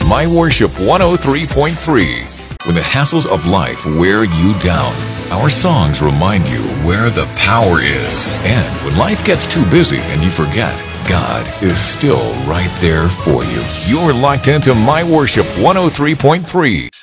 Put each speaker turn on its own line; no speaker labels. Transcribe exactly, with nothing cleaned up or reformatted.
My Worship one oh three point three. When the hassles of life wear you down, our songs remind you where the power is. And when life gets too busy and you forget, God is still right there for you. You're locked into My Worship one oh three point three.